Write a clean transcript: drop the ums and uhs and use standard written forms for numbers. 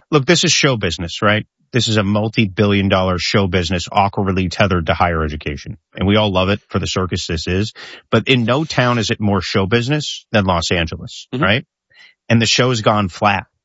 Look, this is show business, right? This is a multi-billion-dollar show business awkwardly tethered to higher education. And we all love it for the circus this is. But in no town is it more show business than Los Angeles, right? And the show's gone flat.